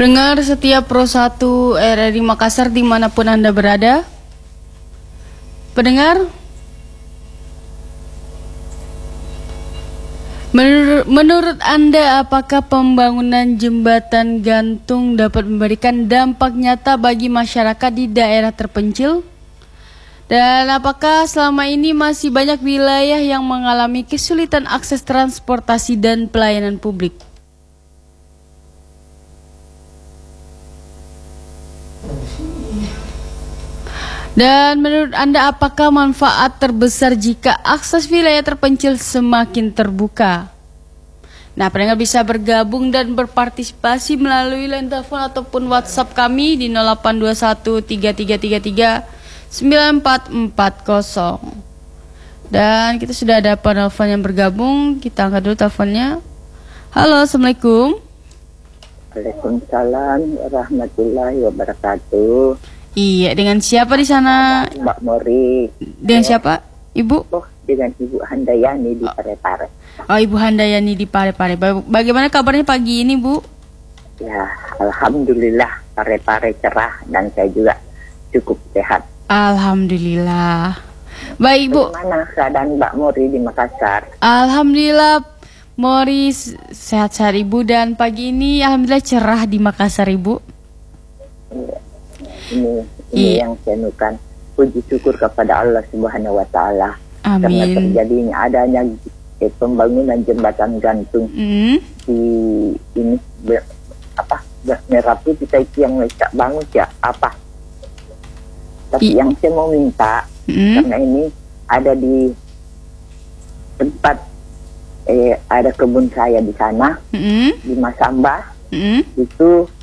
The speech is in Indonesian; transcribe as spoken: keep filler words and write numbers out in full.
Pendengar setia Pro satu R R I Makassar dimanapun Anda berada. Pendengar, menur menurut Anda apakah pembangunan jembatan gantung dapat memberikan dampak nyata bagi masyarakat di daerah terpencil? Dan apakah selama ini masih banyak wilayah yang mengalami kesulitan akses transportasi dan pelayanan publik? Dan menurut Anda apakah manfaat terbesar jika akses wilayah terpencil semakin terbuka? Nah, pendengar bisa bergabung dan berpartisipasi melalui line telepon ataupun WhatsApp kami di nol delapan dua satu tiga tiga tiga tiga sembilan empat empat nol. Dan kita sudah ada penelpon yang bergabung. Kita angkat dulu teleponnya. Halo, Assalamualaikum. Waalaikumsalam warahmatullahi wabarakatuh. Iya, dengan siapa di sana? Mbak Mori. Dengan siapa, Ibu? Oh, dengan Ibu Handayani di Parepare. Oh, Ibu Handayani di Parepare. Bagaimana kabarnya pagi ini, Bu? Ya, alhamdulillah Parepare cerah dan saya juga cukup sehat. Alhamdulillah. Baik, Bu. Bagaimana keadaan Mbak Mori di Makassar? Alhamdulillah, Mori sehat-sehat, Ibu, dan pagi ini alhamdulillah cerah di Makassar, Ibu. Ya. Ini, ini yang saya nukan puji syukur kepada Allah Subhanahu wa taala karena terjadinya adanya eh, pembangunan jembatan gantung mm. di ini ber, apa Merah Putih itu yang mereka bangun ya apa tapi I. yang saya mau minta mm. karena ini ada di tempat eh, ada kebun saya di sana mm. di Masamba mm. itu